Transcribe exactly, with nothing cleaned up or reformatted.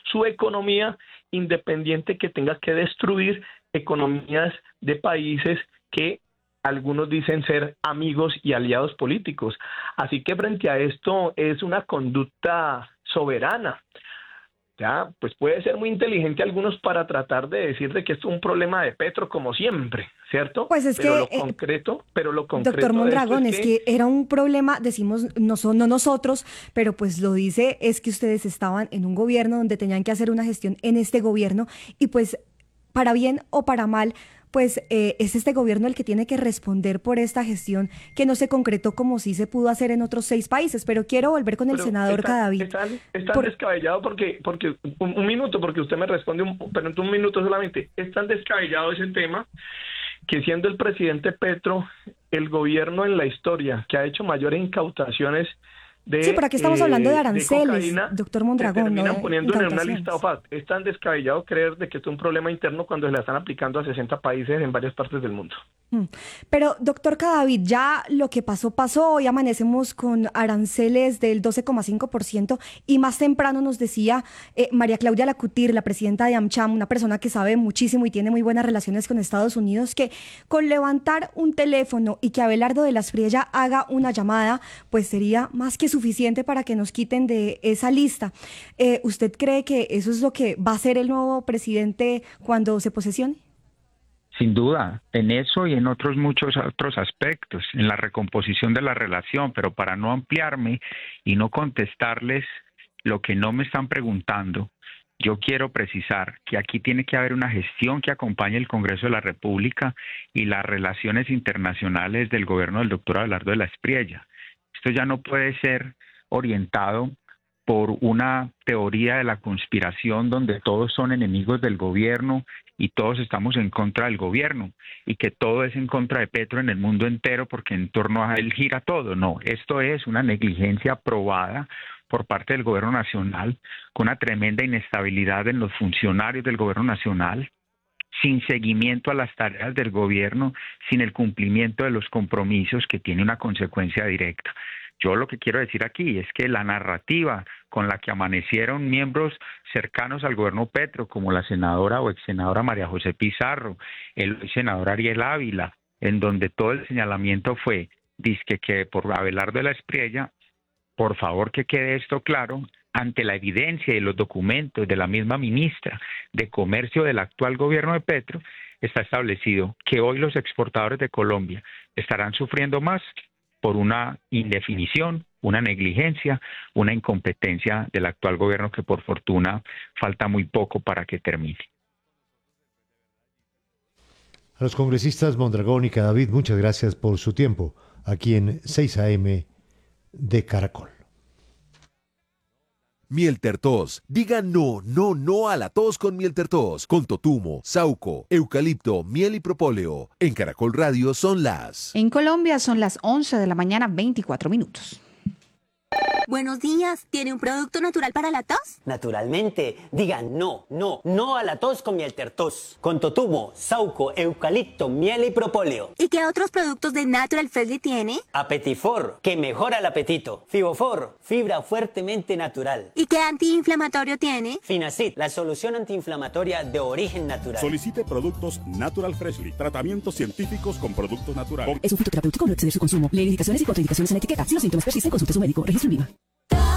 su economía, independiente que tenga que destruir economías de países que algunos dicen ser amigos y aliados políticos. Así que frente a esto es una conducta soberana. Ya, pues puede ser muy inteligente algunos para tratar de decir de que esto es un problema de Petro como siempre, ¿cierto? Pues es pero que, lo eh, concreto, pero lo concreto doctor Mondragón, de es esto que... es que era un problema, decimos, no son no nosotros, pero pues lo dice, es que ustedes estaban en un gobierno donde tenían que hacer una gestión en este gobierno y pues para bien o para mal, pues eh, es este gobierno el que tiene que responder por esta gestión que no se concretó como sí se pudo hacer en otros seis países. Pero quiero volver con el pero senador está, Cadavid. están, están Por... descabellado porque, porque un, un minuto, porque usted me responde, un, pero en un minuto solamente, es tan descabellado ese tema que siendo el presidente Petro el gobierno en la historia que ha hecho mayores incautaciones de, sí, pero aquí estamos eh, hablando de de aranceles, cocaína, doctor se Mondragón, no terminan de poniendo en una incautaciones. lista O F A C. Es tan descabellado creer de que esto es un problema interno cuando se la están aplicando a sesenta países en varias partes del mundo. Pero, doctor Cadavid, ya lo que pasó, pasó. Hoy amanecemos con aranceles del doce coma cinco por ciento y más temprano nos decía eh, María Claudia Lacutir, la presidenta de AmCham, una persona que sabe muchísimo y tiene muy buenas relaciones con Estados Unidos, que con levantar un teléfono y que Abelardo de la Espriella haga una llamada, pues sería más que suficiente para que nos quiten de esa lista. Eh, ¿Usted cree que eso es lo que va a hacer el nuevo presidente cuando se posesione? Sin duda, en eso y en otros muchos otros aspectos, en la recomposición de la relación, pero para no ampliarme y no contestarles lo que no me están preguntando, yo quiero precisar que aquí tiene que haber una gestión que acompañe el Congreso de la República y las relaciones internacionales del gobierno del doctor Abelardo de la Espriella. Esto ya no puede ser orientado por una teoría de la conspiración donde todos son enemigos del gobierno y todos estamos en contra del gobierno y que todo es en contra de Petro en el mundo entero porque en torno a él gira todo. No, esto es una negligencia probada por parte del gobierno nacional, con una tremenda inestabilidad en los funcionarios del gobierno nacional, sin seguimiento a las tareas del gobierno, sin el cumplimiento de los compromisos que tiene una consecuencia directa. Yo lo que quiero decir aquí es que la narrativa con la que amanecieron miembros cercanos al gobierno Petro, como la senadora o ex senadora María José Pizarro, el senador Ariel Ávila, en donde todo el señalamiento fue, dizque que por Abelardo de la Espriella, por favor que quede esto claro, ante la evidencia y los documentos de la misma ministra de Comercio del actual gobierno de Petro, está establecido que hoy los exportadores de Colombia estarán sufriendo más por una indefinición, una negligencia, una incompetencia del actual gobierno que por fortuna falta muy poco para que termine. A los congresistas Mondragón y Cadavid, muchas gracias por su tiempo aquí en seis A M de Caracol. Miel Tertos. Diga no, no, no a la tos con Miel Tertos. Con totumo, sauco, eucalipto, miel y propóleo. En Caracol Radio son las... En Colombia son las once de la mañana, veinticuatro minutos. Buenos días, ¿tiene un producto natural para la tos? Naturalmente, diga no, no, no a la tos con Miel Tertos. Con totumo, sauco, eucalipto, miel y propóleo. ¿Y qué otros productos de Natural Freshly tiene? Apetifor, que mejora el apetito. Fibofor, fibra fuertemente natural. ¿Y qué antiinflamatorio tiene? Finacid, la solución antiinflamatoria de origen natural. Solicite productos Natural Freshly, tratamientos científicos con productos naturales. Es un fitoterapéutico, no exceder su consumo. Lee indicaciones y contraindicaciones en la etiqueta. Si los síntomas persisten, consulte a su médico. Registro en Viva.